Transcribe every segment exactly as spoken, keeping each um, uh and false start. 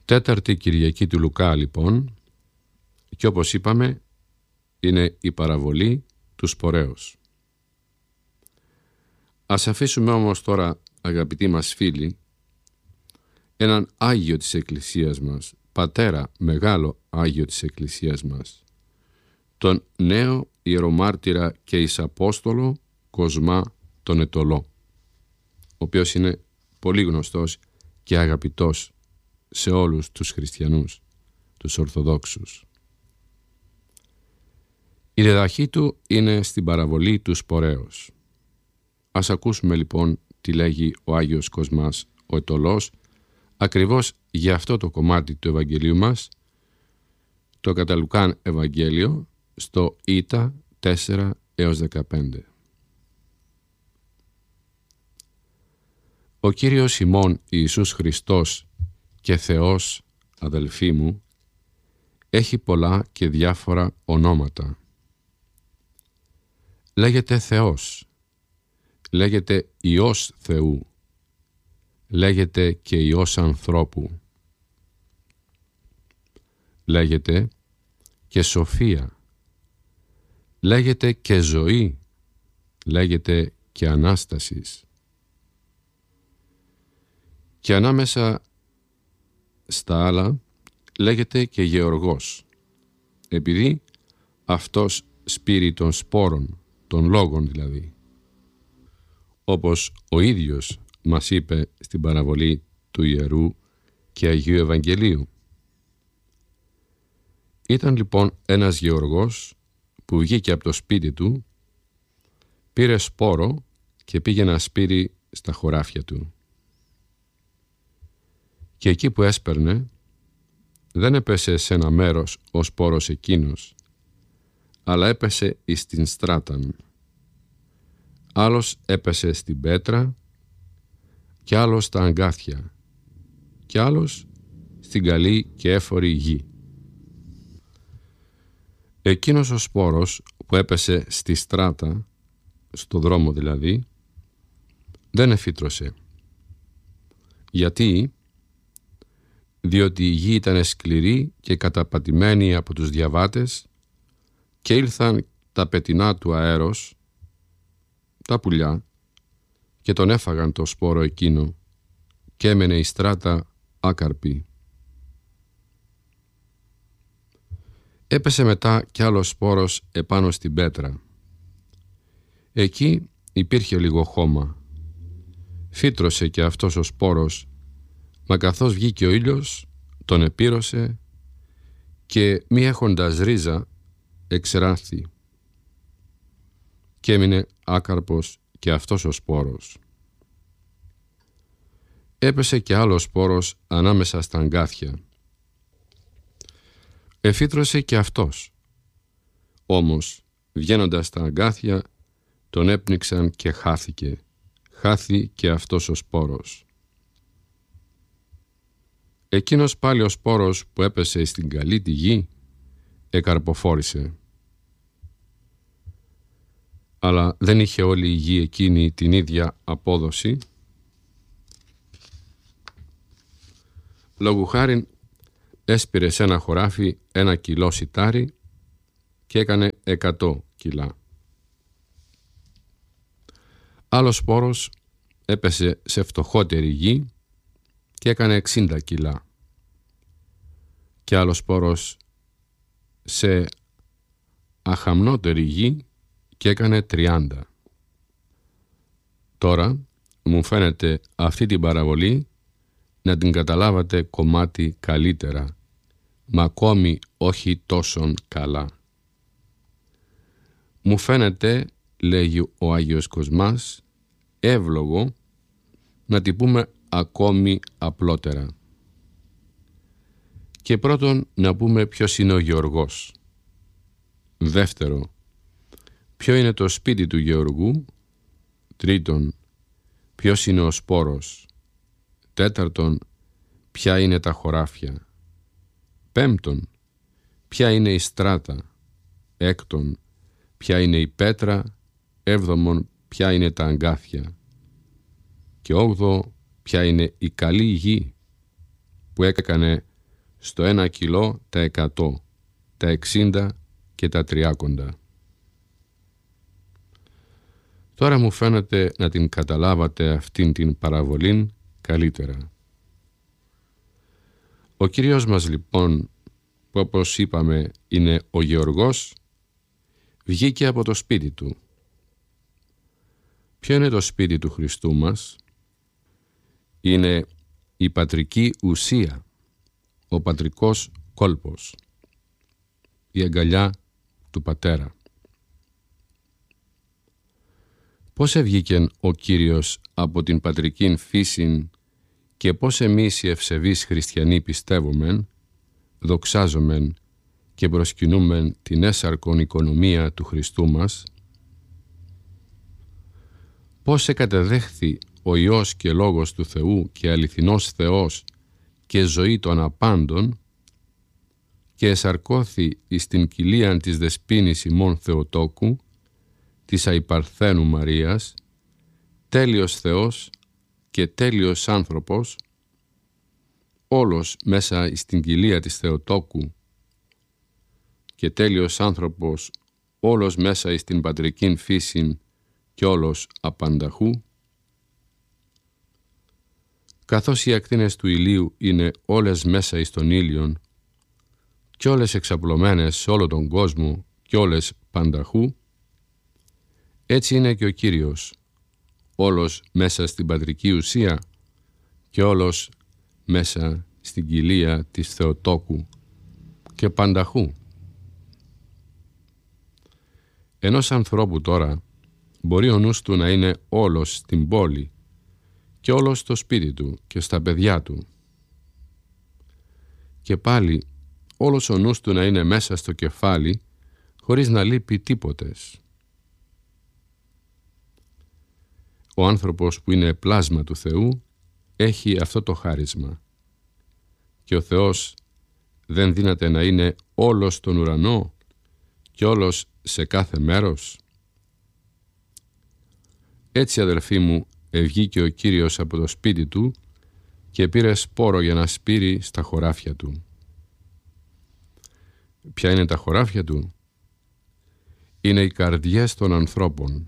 Τέταρτη Κυριακή του Λουκά λοιπόν, και όπως είπαμε είναι η παραβολή του Σπορέως. Ας αφήσουμε όμως τώρα, αγαπητοί μας φίλοι, έναν Άγιο της Εκκλησίας μας, πατέρα μεγάλο Άγιο της Εκκλησίας μας, τον νέο ιερομάρτυρα και εισαπόστολο Κοσμά τον Ετωλό, ο οποίος είναι πολύ γνωστός και αγαπητός σε όλους τους χριστιανούς, τους Ορθοδόξους. Η διδαχή του είναι στην παραβολή του Σπορέως. Ας ακούσουμε λοιπόν τι λέγει ο Άγιος Κοσμάς ο Ετωλός ακριβώς για αυτό το κομμάτι του Ευαγγελίου μας, το κατά Λουκάν Ευαγγέλιο, στο Ήτα τέσσερα έως δεκαπέντε. Ο Κύριος ημών Ιησούς Χριστός και Θεός, αδελφοί μου, έχει πολλά και διάφορα ονόματα. Λέγεται Θεός, λέγεται Υιός Θεού, λέγεται και Υιός ανθρώπου, λέγεται και Σοφία, λέγεται και Ζωή, λέγεται και Ανάστασης. Και ανάμεσα στα άλλα λέγεται και Γεωργός, επειδή αυτός σπείρει των σπόρων, των λόγων δηλαδή, όπως ο ίδιος μας είπε στην παραβολή του Ιερού και Αγίου Ευαγγελίου. Ήταν λοιπόν ένας γεωργός που βγήκε από το σπίτι του, πήρε σπόρο και πήγε να σπείρει στα χωράφια του. Και εκεί που έσπερνε, δεν έπεσε σε ένα μέρος ο σπόρος εκείνος, αλλά έπεσε εις την στράταν. Άλλος έπεσε στην πέτρα, και άλλος στα αγκάθια, και άλλος στην καλή και έφορη γη. Εκείνος ο σπόρος που έπεσε στη στράτα, στο δρόμο δηλαδή, δεν εφύτρωσε. Γιατί? Διότι η γη ήταν σκληρή και καταπατημένη από τους διαβάτες και ήλθαν τα πετεινά του αέρος, τα πουλιά, και τον έφαγαν το σπόρο εκείνο και έμενε η στράτα άκαρπη. Έπεσε μετά κι άλλος σπόρος επάνω στην πέτρα. Εκεί υπήρχε λίγο χώμα. Φύτρωσε και αυτός ο σπόρος, μα καθώς βγήκε ο ήλιος τον επήρωσε και μη έχοντας ρίζα εξεράνθη και έμεινε άκαρπος και αυτός ο σπόρος. Έπεσε και άλλος σπόρος ανάμεσα στα αγκάθια. Εφύτρωσε και αυτός. Όμως, βγαίνοντας στα αγκάθια, τον έπνιξαν και χάθηκε. Χάθη και αυτός ο σπόρος. Εκείνος πάλι ο σπόρος που έπεσε στην καλή τη γη, εκαρποφόρησε. Αλλά δεν είχε όλη η γη εκείνη την ίδια απόδοση. Λόγου χάριν έσπηρε σε ένα χωράφι ένα κιλό σιτάρι και έκανε εκατό κιλά. Άλλος σπόρος έπεσε σε φτωχότερη γη και έκανε εξήντα κιλά. Και άλλος σπόρος σε αχαμνότερη γη και έκανε τριάντα. Τώρα μου φαίνεται αυτή την παραβολή να την καταλάβατε κομμάτι καλύτερα, μα ακόμη όχι τόσον καλά. Μου φαίνεται, λέγει ο Άγιος Κοσμάς, εύλογο να την πούμε ακόμη απλότερα. Και πρώτον να πούμε ποιος είναι ο γεωργός. Δεύτερο, ποιο είναι το σπίτι του γεωργού. Τρίτον, ποιος είναι ο σπόρος. Τέταρτον, ποια είναι τα χωράφια. Πέμπτον, ποια είναι η στράτα. Έκτον, ποια είναι η πέτρα. Έβδομον, ποια είναι τα αγκάθια. Και όγδοο, ποια είναι η καλή γη που έκανε στο ένα κιλό τα εκατό, τα εξήντα και τα τριάκοντα. Τώρα μου φαίνεται να την καταλάβατε αυτήν την παραβολήν καλύτερα. Ο Κύριος μας λοιπόν, που όπως είπαμε είναι ο Γεωργός, βγήκε από το σπίτι του. Ποιο είναι το σπίτι του Χριστού μας? Είναι η πατρική ουσία, ο πατρικός κόλπος, η αγκαλιά του Πατέρα. Πώς εβγήκεν ο Κύριος από την πατρική φύση και πώς εμείς οι ευσεβείς χριστιανοί πιστεύομεν, δοξάζομεν και προσκυνούμεν την έσαρκον οικονομία του Χριστού μας? Πώς εκατεδέχθη ο Υιός και Λόγος του Θεού και αληθινός Θεός και ζωή των απάντων και εσαρκώθη εις την κοιλίαν της δεσποίνης ημών Θεοτόκου, της αϊπαρθένου Μαρίας, τέλειος Θεός και τέλειος άνθρωπος, όλος μέσα εις την κοιλία της Θεοτόκου και τέλειος άνθρωπος, όλος μέσα εις την πατρικήν φύσιν και όλος απανταχού, καθώς οι ακτίνες του ηλίου είναι όλες μέσα εις τον ήλιον και όλες εξαπλωμένες σε όλο τον κόσμο και όλες πανταχού, έτσι είναι και ο Κύριος, όλος μέσα στην πατρική ουσία και όλος μέσα στην κοιλία της Θεοτόκου και πανταχού. Ενός ανθρώπου τώρα μπορεί ο νους του να είναι όλος στην πόλη και όλος στο σπίτι του και στα παιδιά του. Και πάλι όλος ο νους του να είναι μέσα στο κεφάλι χωρίς να λείπει τίποτες. Ο άνθρωπος που είναι πλάσμα του Θεού έχει αυτό το χάρισμα και ο Θεός δεν δύναται να είναι όλος στον ουρανό και όλος σε κάθε μέρος. Έτσι, αδελφοί μου, ευγήκε ο Κύριος από το σπίτι του και πήρε σπόρο για να σπείρει στα χωράφια του. Ποια είναι τα χωράφια του? Είναι οι καρδιές των ανθρώπων.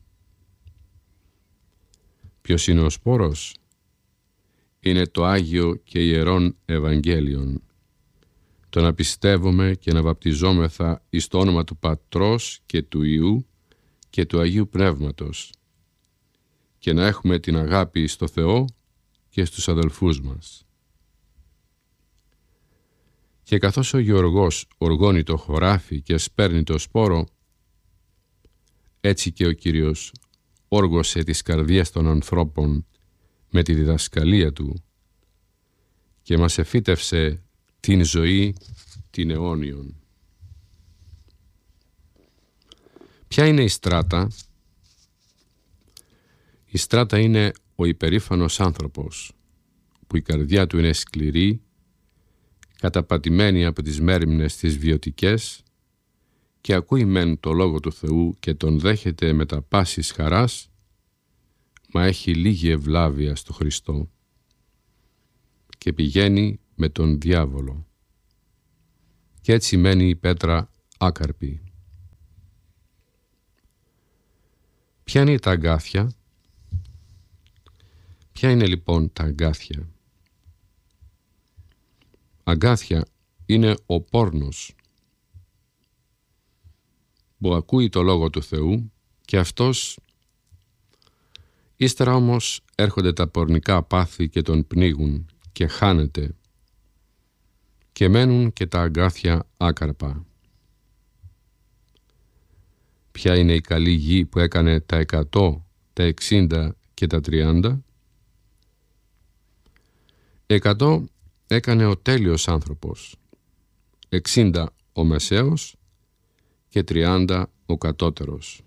Ποιος είναι ο σπόρος? Είναι το Άγιο και Ιερόν Ευαγγέλιον. Το να πιστεύουμε και να βαπτιζόμεθα εις το όνομα του Πατρός και του Υιού και του Αγίου Πνεύματος και να έχουμε την αγάπη στο Θεό και στους αδελφούς μας. Και καθώς ο Γεωργός οργώνει το χωράφι και σπέρνει το σπόρο, έτσι και ο Κύριος όργωσε τις καρδιές των ανθρώπων με τη διδασκαλία του και μας εφύτευσε την ζωή την αιώνιον. Ποια είναι η στράτα? Η στράτα είναι ο υπερήφανος άνθρωπος που η καρδιά του είναι σκληρή, καταπατημένη από τις μέριμνες τις βιωτικές και ακούει μεν το Λόγο του Θεού και τον δέχεται με τα πάσης χαράς, μα έχει λίγη ευλάβεια στο Χριστό και πηγαίνει με τον διάβολο. Και έτσι μένει η πέτρα άκαρπη. Ποια είναι τα αγκάθια? Ποια είναι λοιπόν τα αγκάθια? Αγκάθια είναι ο πόρνος που ακούει το Λόγο του Θεού και αυτός ύστερα όμως έρχονται τα πορνικά πάθη και τον πνίγουν και χάνεται και μένουν και τα αγκάθια άκαρπα. Ποια είναι η καλή γη που έκανε τα εκατό, τα εξήντα και τα τριάντα? Εκατό έκανε ο τέλειος άνθρωπος, εξήντα ο μεσαίος και τριάντα ο κατώτερος.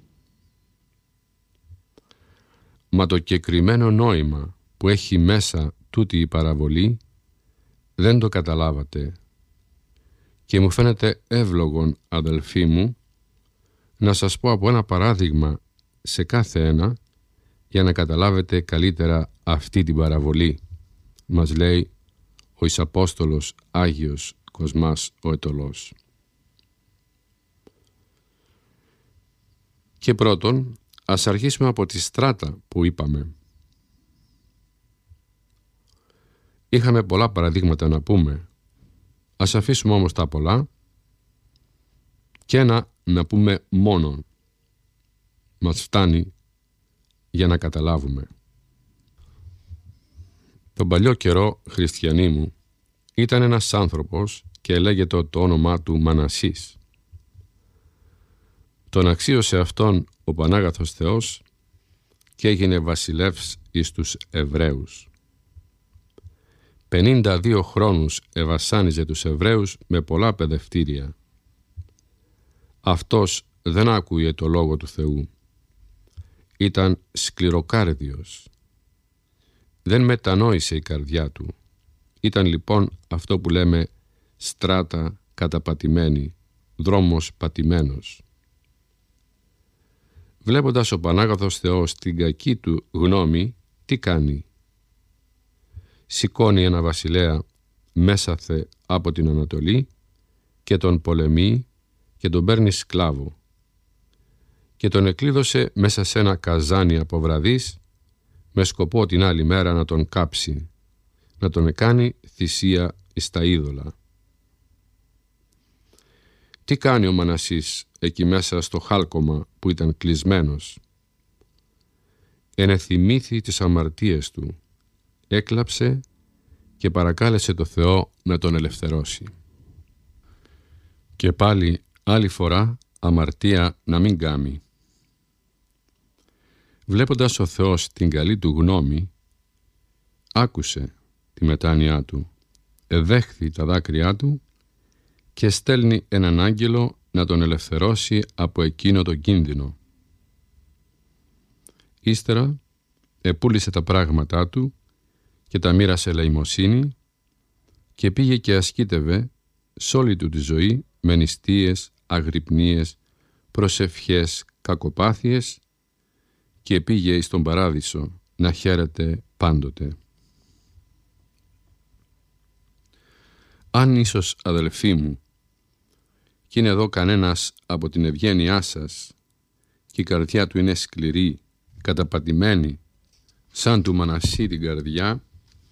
Μα το κεκριμένο νόημα που έχει μέσα τούτη η παραβολή δεν το καταλάβατε και μου φαίνεται εύλογον, αδελφοί μου, να σας πω από ένα παράδειγμα σε κάθε ένα για να καταλάβετε καλύτερα αυτή την παραβολή. Μας λέει ο Ισαπόστολος Άγιος Κοσμάς ο Αιτωλός. Και πρώτον, ας αρχίσουμε από τη στράτα που είπαμε. Είχαμε πολλά παραδείγματα να πούμε. Ας αφήσουμε όμως τα πολλά και ένα να πούμε μόνον. Μας φτάνει για να καταλάβουμε. Τον παλιό καιρό, χριστιανοί μου, ήταν ένας άνθρωπος και λέγεται το όνομά του Μανασής. Τον αξίωσε αυτόν ο Πανάγαθος Θεός και έγινε βασιλεύς εις τους Εβραίους. Πενήντα δύο χρόνους εβασάνιζε τους Εβραίους με πολλά παιδευτήρια. Αυτός δεν άκουε το λόγο του Θεού. Ήταν σκληροκάρδιος. Δεν μετανόησε η καρδιά του. Ήταν λοιπόν αυτό που λέμε στράτα καταπατημένη, δρόμος πατημένος. Βλέποντας ο Πανάγαθος Θεός την κακή του γνώμη, τι κάνει? Σηκώνει ένα βασιλέα μέσαθε από την Ανατολή και τον πολεμεί και τον παίρνει σκλάβο και τον εκλείδωσε μέσα σε ένα καζάνι από βραδείς με σκοπό την άλλη μέρα να τον κάψει, να τον κάνει θυσία εις τα είδωλα. Τι κάνει ο Μανασής εκεί μέσα στο χάλκομα που ήταν κλεισμένος? Ενεθυμήθη τις αμαρτίες του, έκλαψε και παρακάλεσε το Θεό να τον ελευθερώσει. Και πάλι άλλη φορά αμαρτία να μην κάμει. Βλέποντας ο Θεός την καλή του γνώμη, άκουσε τη μετάνοιά του, εδέχθη τα δάκρυά του και στέλνει έναν άγγελο να τον ελευθερώσει από εκείνο το κίνδυνο. Ύστερα επούλησε τα πράγματά του και τα μοίρασε ελεημοσύνη και πήγε και ασκήτευε σ' όλη του τη ζωή με νηστείες, αγρυπνίες, προσευχές, κακοπάθειες και πήγε εις τον παράδεισο να χαίρεται πάντοτε. Αν ίσως, αδελφοί μου, κι είναι εδώ κανένας από την ευγένειά σας και η καρδιά του είναι σκληρή, καταπατημένη, σαν του Μανασί την καρδιά,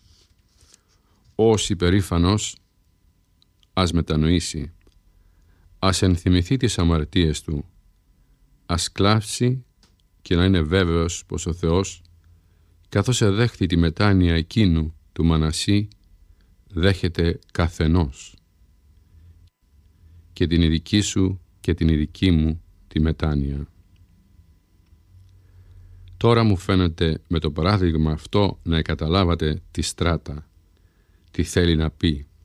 ως υπερήφανος, ας μετανοήσει, ας ενθυμηθεί τις αμαρτίες του, ας κλάψει και να είναι βέβαιος πως ο Θεός, καθώς εδέχθη τη μετάνοια εκείνου του Μανασί, δέχεται καθενός και την ειδική σου και την ειδική μου τη μετάνοια. Τώρα μου φαίνεται με το παράδειγμα αυτό να καταλάβατε τη στράτα, τι θέλει να πει.